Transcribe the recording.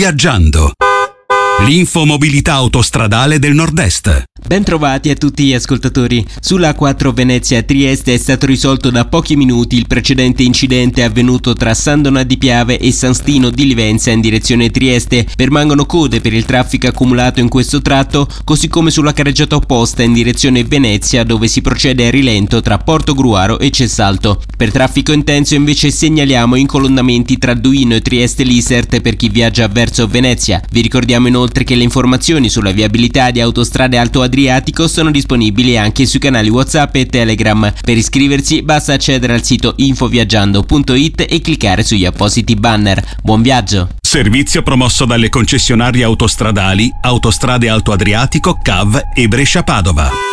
Viaggiando. L'infomobilità autostradale del Nord-Est. Bentrovati a tutti gli ascoltatori. Sulla A4 Venezia-Trieste è stato risolto da pochi minuti il precedente incidente avvenuto tra San Donà di Piave e San Stino di Livenza in direzione Trieste. Permangono code per il traffico accumulato in questo tratto, così come sulla carreggiata opposta in direzione Venezia, dove si procede a rilento tra Porto Gruaro e Cessalto. Per traffico intenso invece segnaliamo incolonnamenti tra Duino e Trieste-Lisert per chi viaggia verso Venezia. Vi ricordiamo inoltre che le informazioni sulla viabilità di autostrade Alto Adriatico sono disponibili anche sui canali WhatsApp e Telegram. Per iscriversi basta accedere al sito infoviaggiando.it e cliccare sugli appositi banner. Buon viaggio! Servizio promosso dalle concessionarie autostradali Autostrade Alto Adriatico, CAV e Brescia Padova.